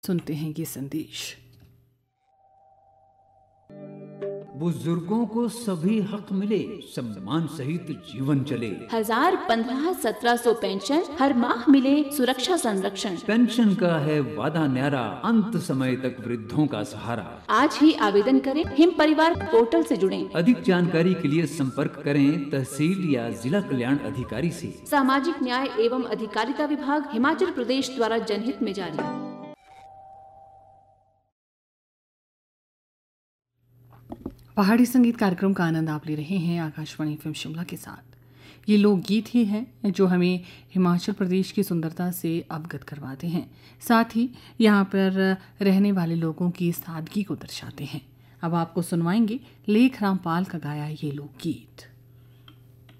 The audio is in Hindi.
सुनते हैं ये संदेश। बुजुर्गों को सभी हक मिले, सम्मान सहित जीवन चले। 1015-1700 पेंशन, हर माह मिले सुरक्षा संरक्षण। पेंशन का है वादा न्यारा, अंत समय तक वृद्धों का सहारा। आज ही आवेदन करें, हिम परिवार पोर्टल से जुड़ें। अधिक जानकारी के लिए संपर्क करें तहसील या जिला कल्याण अधिकारी से। सामाजिक न्याय एवं अधिकारिता विभाग, हिमाचल प्रदेश द्वारा जनहित में जारी। पहाड़ी संगीत कार्यक्रम का आनंद आप ले रहे हैं आकाशवाणी एफएम शिमला के साथ। ये लोकगीत ही हैं जो हमें हिमाचल प्रदेश की सुंदरता से अवगत करवाते हैं, साथ ही यहाँ पर रहने वाले लोगों की सादगी को दर्शाते हैं। अब आपको सुनवाएंगे लेख रामपाल का गाया ये लोकगीत।